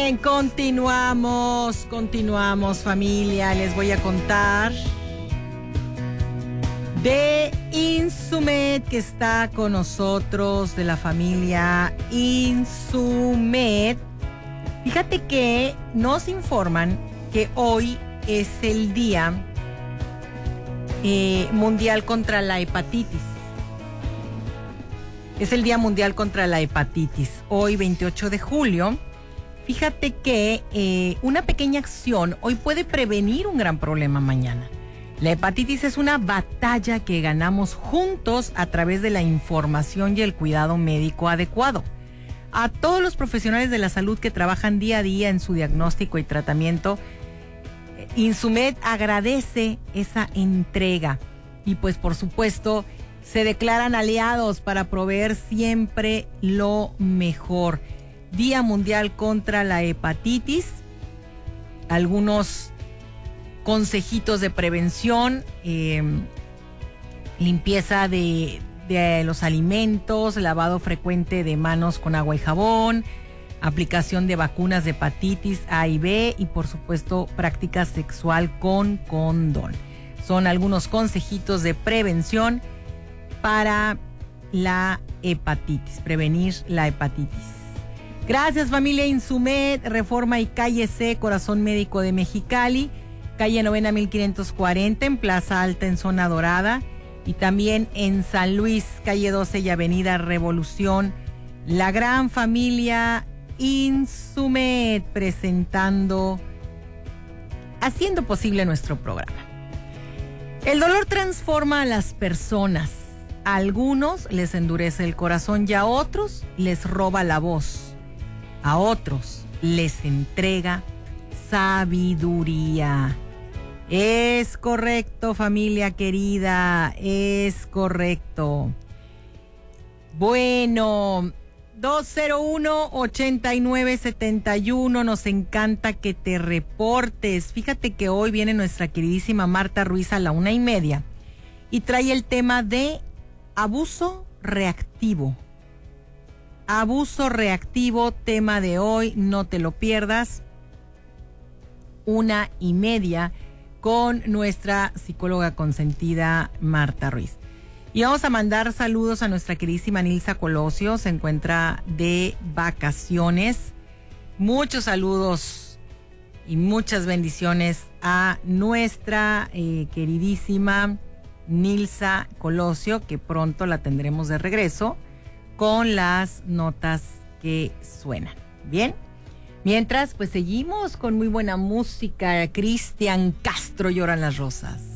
Bien, continuamos familia. Les voy a contar de Insumed, que está con nosotros, de la familia Insumed. Fíjate que nos informan que hoy es el Día Mundial contra la Hepatitis. Es el Día Mundial contra la Hepatitis, hoy 28 de julio. Fíjate que una pequeña acción hoy puede prevenir un gran problema mañana. La hepatitis es una batalla que ganamos juntos a través de la información y el cuidado médico adecuado. A todos los profesionales de la salud que trabajan día a día en su diagnóstico y tratamiento, Insumed agradece esa entrega y pues por supuesto se declaran aliados para proveer siempre lo mejor. Día Mundial contra la Hepatitis. Algunos consejitos de prevención, limpieza de los alimentos, lavado frecuente de manos con agua y jabón, aplicación de vacunas de hepatitis A y B y por supuesto práctica sexual con condón. Son algunos consejitos de prevención para la hepatitis, prevenir la hepatitis. Gracias familia Insumed, Reforma y Calle C, Corazón Médico de Mexicali, calle Novena 1540 en Plaza Alta en Zona Dorada y también en San Luis, calle 12 y Avenida Revolución. La gran familia Insumed haciendo posible nuestro programa. El dolor transforma a las personas. A algunos les endurece el corazón y a otros les roba la voz. A otros les entrega sabiduría. Es correcto, familia querida, es correcto. Bueno, 201-8971, nos encanta que te reportes. Fíjate que hoy viene nuestra queridísima Marta Ruiz a la 1:30 y trae el tema de abuso reactivo. Abuso reactivo, tema de hoy, no te lo pierdas. 1:30 con nuestra psicóloga consentida Marta Ruiz. Y vamos a mandar saludos a nuestra queridísima Nilsa Colosio, se encuentra de vacaciones. Muchos saludos y muchas bendiciones a nuestra queridísima Nilsa Colosio, que pronto la tendremos de regreso con las notas que suenan. Bien, mientras pues seguimos con muy buena música. Cristian Castro, Lloran las rosas.